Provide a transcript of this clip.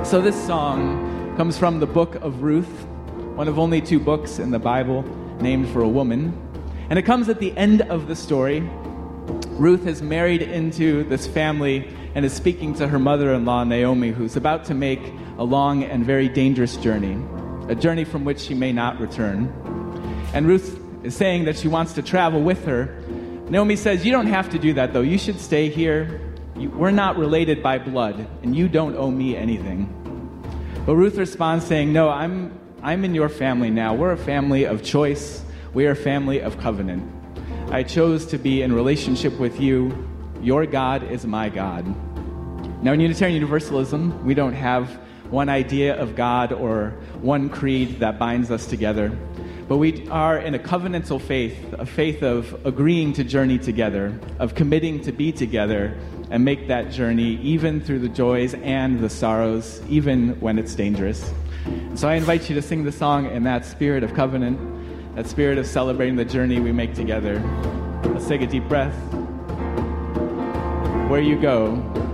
So this song comes from the book of Ruth, one of only 2 books in the Bible named for a woman. And it comes at the end of the story. Ruth has married into this family and is speaking to her mother-in-law, Naomi, who's about to make a long and very dangerous journey, a journey from which she may not return. And Ruth is saying that she wants to travel with her. Naomi says, "You don't have to do that, though. You should stay here. We're not related by blood, and you don't owe me anything." But Ruth responds saying, "No, I'm in your family now. We're a family of choice. We are a family of covenant. I chose to be in relationship with you. Your God is my God." Now, in Unitarian Universalism, we don't have one idea of God or one creed that binds us together. But we are in a covenantal faith, a faith of agreeing to journey together, of committing to be together and make that journey even through the joys and the sorrows, even when it's dangerous. And so I invite you to sing the song in that spirit of covenant, that spirit of celebrating the journey we make together. Let's take a deep breath. Where you go,